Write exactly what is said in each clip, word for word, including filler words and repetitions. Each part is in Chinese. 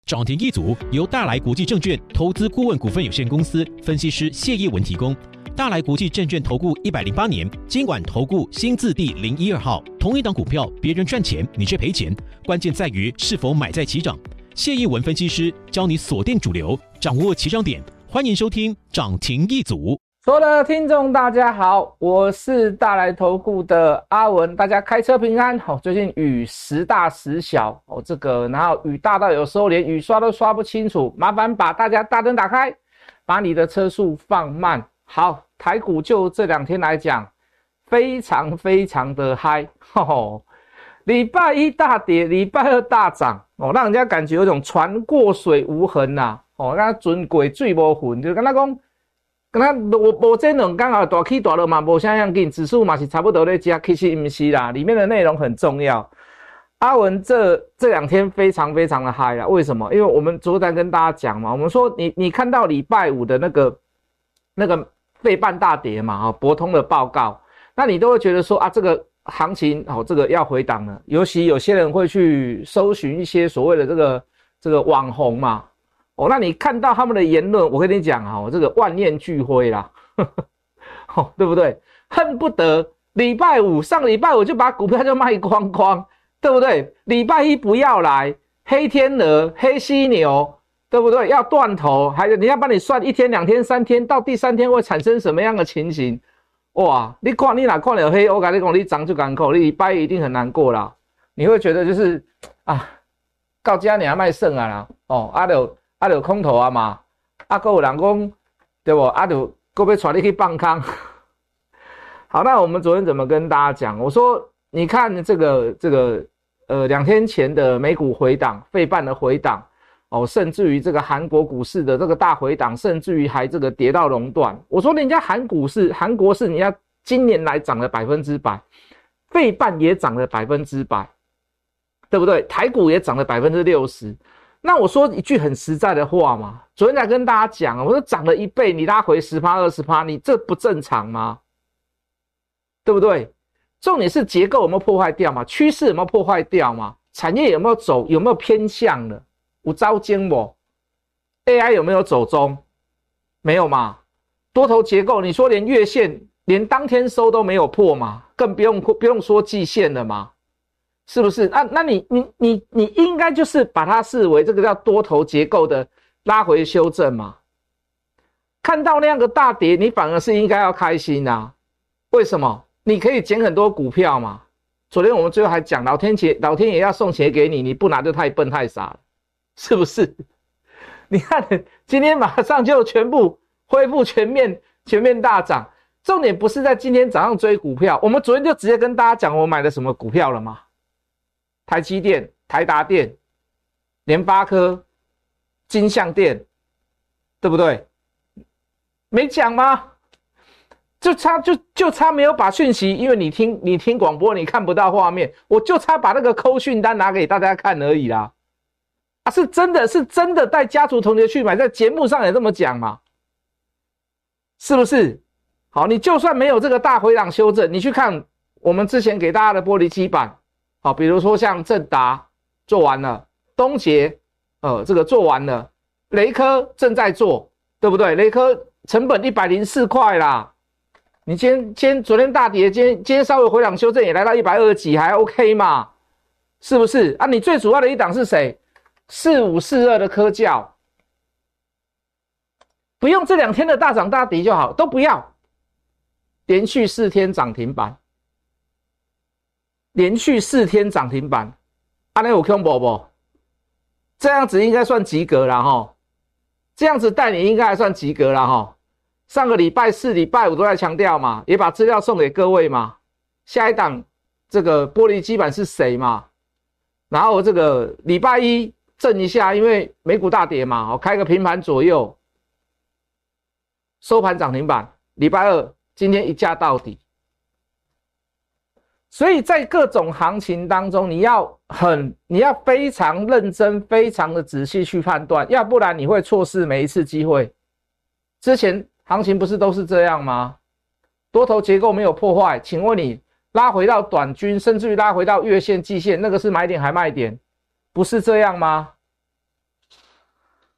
涨停一族由大来国际证券投资顾问股份有限公司分析师谢业文提供。大来国际证券投顾一百零八年金管投顾新字第零一二号。同一档股票，别人赚钱，你却赔钱，关键在于是否买在起涨。谢业文分析师教你锁定主流，掌握起涨点。欢迎收听涨停一族。 所有的听众大家好，我是大来投顾的阿文，大家开车平安。好，最近雨时大时小哦，这个然后雨大到有时候连雨刷都刷不清楚，麻烦把大家大灯打开，把你的车速放慢。好，台股就这两天来讲，非常非常的嗨，吼，礼拜一大跌，礼拜二大涨哦，让人家感觉有种船过水无痕呐、啊，哦，那船过水无痕，就跟他讲。跟他无无这两天啊大起大落嘛，无啥样紧，指数嘛是差不多在这，其实不是啦，里面的内容很重要。阿文这这两天非常非常的嗨啦，为什么？因为我们昨天跟大家讲嘛，我们说你你看到礼拜五的那个那个费半大跌嘛，博通的报告，那你都会觉得说啊，这个行情哦，这个要回档了。尤其有些人会去搜寻一些所谓的这个这个网红嘛。哦，那你看到他们的言论，我跟你讲哦，这个万念俱灰啦，呵呵哦，对不对？恨不得礼拜五上个礼拜五就把股票就卖光光，对不对？礼拜一不要来，黑天鹅、黑犀牛，对不对？要断头，还有你要帮你算一天、两天、三天，到第三天会产生什么样的情形？哇，你看你哪看了黑，我跟你讲，你涨就敢扣，你礼拜一一定很难过啦，你会觉得就是啊，到家你还卖剩啊啦，哦，啊就。啊，就空头啊嘛，啊，还有人讲，对不？啊，就还要带你去放空。好，那我们昨天怎么跟大家讲？我说，你看这个这个呃，两天前的美股回档，费半的回档，哦，甚至于这个韩国股市的这个大回档，甚至于还这个跌到熔断。我说，人家韩股市、韩国市，人家今年来涨了百分之百，费半也涨了百分之百，对不对？台股也涨了百分之六十。那我说一句很实在的话嘛，昨天才跟大家讲，我说涨了一倍，你拉回 百分之十、百分之二十， 你这不正常吗？对不对？重点是结构有没有破坏掉嘛？趋势有没有破坏掉嘛？产业有没有走，有没有偏向了？有招尖不 ？A I 有没有走中？没有嘛？多头结构，你说连月线连当天收都没有破嘛？更不用不用说季线了嘛？是不是？那、啊、那你你你你应该就是把它视为这个叫多头结构的拉回修正嘛？看到那样的大跌，你反而是应该要开心啊？为什么？你可以捡很多股票嘛？昨天我们最后还讲，老天爷老天爷要送钱给你，你不拿就太笨太傻了，是不是？你看今天马上就全部恢复全面全面大涨，重点不是在今天早上追股票，我们昨天就直接跟大家讲我买了什么股票了嘛？台积电、台达电、联发科、金像电，对不对？没讲吗？就差就就差没有把讯息，因为你听你听广播，你看不到画面，我就差把那个扣讯单拿给大家看而已啦。啊，是真的是真的带家族同学去买，在节目上也这么讲嘛，是不是？好，你就算没有这个大回档修正，你去看我们之前给大家的玻璃基板。好，比如说像正达做完了，东杰呃这个做完了，雷科正在做，对不对？雷科成本一百零四块啦，你今天今天昨天大跌，今天今天稍微回档修正也来到一百二十几，还 OK 嘛？是不是啊？你最主要的一档是谁？四五四二的科教，不用这两天的大涨大跌就好，都不要，连续四天涨停板。连续四天涨停板，这样有恐怖不？这样子应该算及格啦齁，这样子带你应该还算及格啦齁。上个礼拜四、礼拜五都在强调嘛，也把资料送给各位嘛。下一档这个玻璃基板是谁嘛？然后这个礼拜一震一下，因为美股大跌嘛，开个平盘左右，收盘涨停板。礼拜二今天一价到底。所以在各种行情当中，你要很，你要非常认真、非常的仔细去判断，要不然你会错失每一次机会。之前行情不是都是这样吗？多头结构没有破坏，请问你拉回到短均，甚至于拉回到月线、季线，那个是买点还卖点，不是这样吗？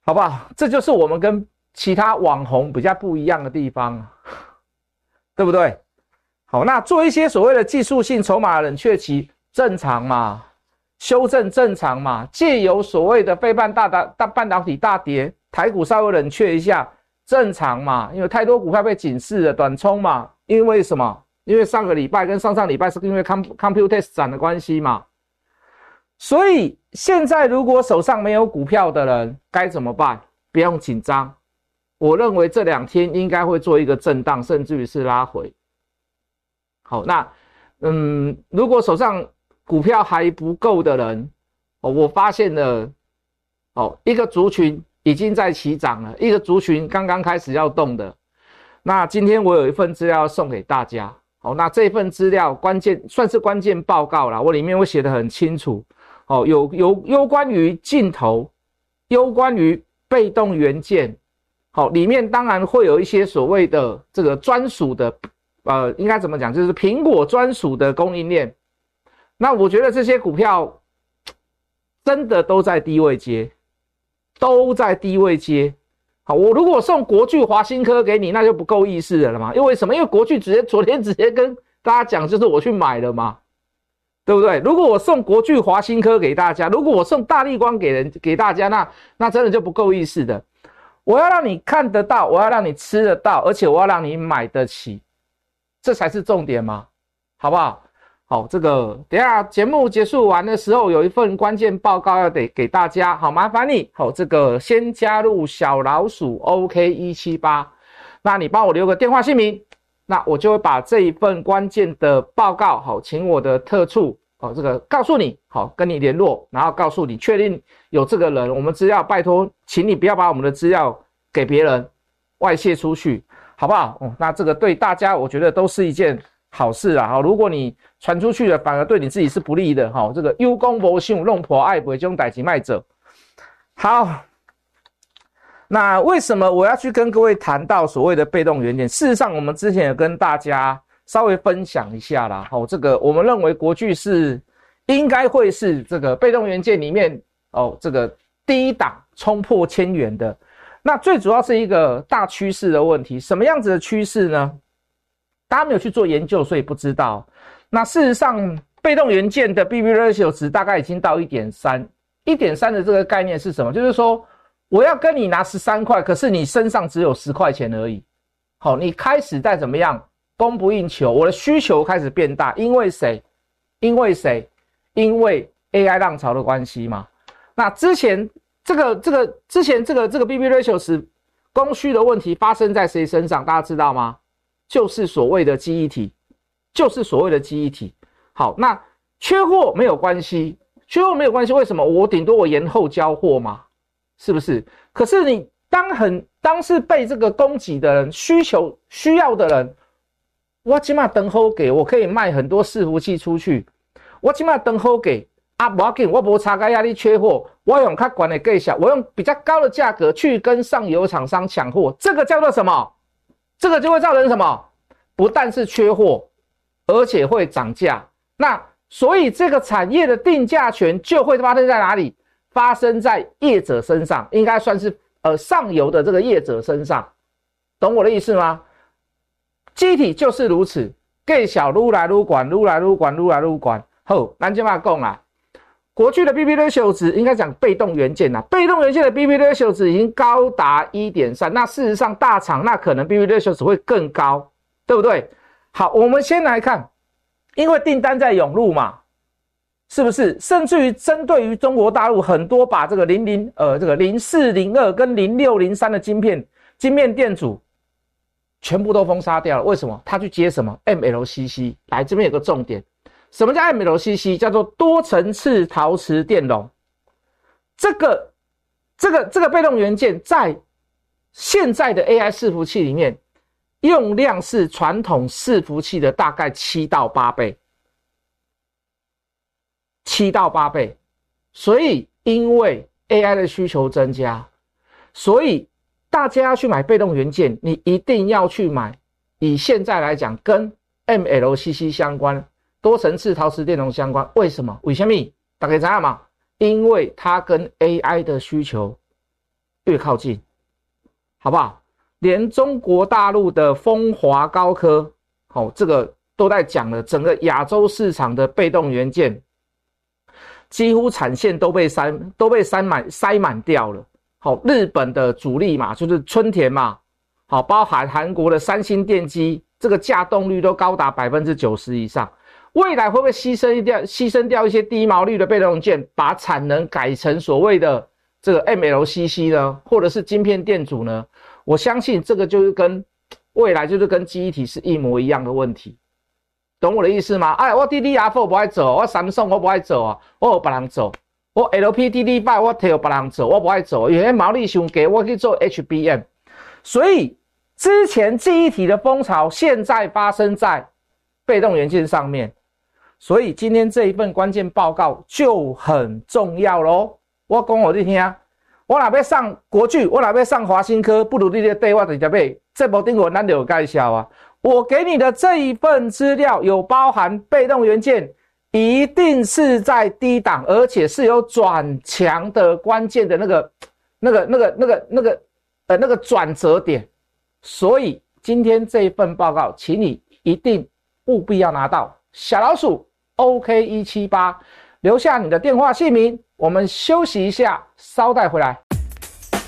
好不好？这就是我们跟其他网红比较不一样的地方，对不对？好，那做一些所谓的技术性筹码冷却期正常嘛，修正正常嘛，借由所谓的非半大大大半导体大跌，台股稍微冷却一下正常嘛，因为太多股票被警示了，短冲嘛，因为什么？因为上个礼拜跟上上礼拜是因为 Computex 展的关系嘛，所以现在如果手上没有股票的人该怎么办？不用紧张，我认为这两天应该会做一个震荡，甚至于是拉回。好，那嗯，如果手上股票还不够的人，哦，我发现了，哦，一个族群已经在起涨了，一个族群刚刚开始要动的。那今天我有一份资料要送给大家，哦，那这份资料关键算是关键报告啦，我里面会写得很清楚，哦，有有有关于镜头，有关于被动元件，好，里面当然会有一些所谓的这个专属的。呃，应该怎么讲？就是苹果专属的供应链。那我觉得这些股票真的都在低位接，都在低位接。好，我如果送国巨、华新科给你，那就不够意思了嘛。因为什么？因为国巨直接昨天直接跟大家讲，就是我去买了嘛，对不对？如果我送国巨、华新科给大家，如果我送大立光给人给大家，那那真的就不够意思的。我要让你看得到，我要让你吃得到，而且我要让你买得起。这才是重点嘛，好不好？好，这个等一下节目结束完的时候，有一份关键报告要得给大家，好，麻烦你，好，这个先加入小老鼠 O K 一七八，那你帮我留个电话姓名，那我就会把这一份关键的报告，好，请我的特助，好，这个告诉你，好，跟你联络，然后告诉你确定有这个人，我们资料拜托，请你不要把我们的资料给别人外泄出去。好不好、哦？那这个对大家，我觉得都是一件好事啊。如果你传出去了，反而对你自己是不利的。哈，这个有功无赏，弄破爱不这种代志卖者。好，那为什么我要去跟各位谈到所谓的被动元件？事实上，我们之前也跟大家稍微分享一下啦。哦，这个我们认为国巨是应该会是这个被动元件里面哦，这个第一档冲破千元的。那最主要是一个大趋势的问题，什么样子的趋势呢？大家没有去做研究，所以不知道。那事实上，被动元件的 B B ratio 值大概已经到 一点三，一点三 的这个概念是什么？就是说，我要跟你拿十三块，可是你身上只有十块钱而已。好，你开始在怎么样？供不应求，我的需求开始变大，因为谁？因为谁？因为 A I 浪潮的关系嘛。那之前。这个这个之前这个这个 B B ratio 是供需的问题发生在谁身上？大家知道吗？就是所谓的记忆体，就是所谓的记忆体。好，那缺货没有关系，缺货没有关系，为什么？我顶多我延后交货嘛，是不是？可是你当很当是被这个供给的人、需求需要的人，我起码等候给我可以卖很多伺服器出去，我起码等候给。啊，不要紧，我没差价压力缺货，我用较高的价钱，我用比较高的价格去跟上游厂商抢货，这个叫做什么？这个就会造成什么？不但是缺货，而且会涨价。那所以这个产业的定价权就会发生在哪里？发生在业者身上，应该算是呃上游的这个业者身上，懂我的意思吗？机体就是如此，价小愈来愈悬，愈来愈悬，愈来愈悬。好，咱就嘛讲啦。国巨的 B B ratio 值应该讲被动元件啦，被动元件的 B B ratio 值已经高达 一点三， 那事实上大厂那可能 B B ratio 值会更高，对不对？好，我们先来看，因为订单在涌入嘛，是不是？甚至于针对于中国大陆很多把这个零零呃这个零四零二跟零六零三的晶片晶片店主全部都封杀掉了，为什么？他去接什么 M L C C？ 来，这边有个重点。什么叫 M L C C？ 叫做多层次陶瓷电容。这个、这个、这个被动元件在现在的 A I 伺服器里面，用量是传统伺服器的大概七到八倍，七到八倍。所以，因为 A I 的需求增加，所以大家要去买被动元件，你一定要去买。以现在来讲，跟 M L C C 相关。多层次陶瓷电容相关，为什么？为什么？大家知道吗？因为它跟 A I 的需求越靠近，好不好？连中国大陆的风华高科，好、哦，这个都在讲了，整个亚洲市场的被动元件，几乎产线都被塞都被塞满塞满掉了。好、哦，日本的主力嘛，就是春田嘛，好、哦，包含韩国的三星电机，这个价动率都高达 百分之九十 以上。未来会不会牺牲掉牺牲掉一些低毛利的被动元件，把产能改成所谓的这个 M L C C 呢，或者是晶片电阻呢？我相信这个就是跟未来就是跟记忆体是一模一样的问题，懂我的意思吗？哎，我 D D R 四 不爱走，我 Samsung 我不爱走啊，我有别人走，我 L P D D 五 我摕别人走，我不爱走，因为毛利伤低，我去做 H B M。所以之前记忆体的风潮，现在发生在被动元件上面，所以今天这一份关键报告就很重要咯。我讲给你听。我若要上国巨，我若要上华新科，不如你咧对我直接买。这部电文咱就有介绍啊。我给你的这一份资料有包含被动元件，一定是在低档，而且是有转强的关键的那个、那个、那个、那个、那个呃那个转折点。所以今天这一份报告，请你一定务必要拿到。小老鼠 O K 一七八，留下你的电话姓名。我们休息一下，稍待回来。